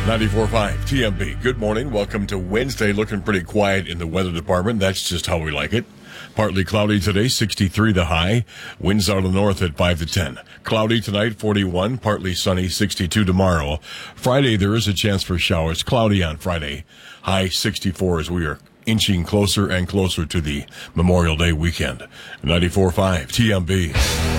94.5 TMB. Good morning. Welcome to Wednesday. Looking pretty quiet in the weather department. That's just how we like it. Partly cloudy today, 63 the high. Winds out of the north at 5 to 10. Cloudy tonight, 41. Partly sunny, 62 tomorrow. Friday, there is a chance for showers. Cloudy on Friday. High 64 as we are inching closer and closer to the Memorial Day weekend. 94.5 TMB.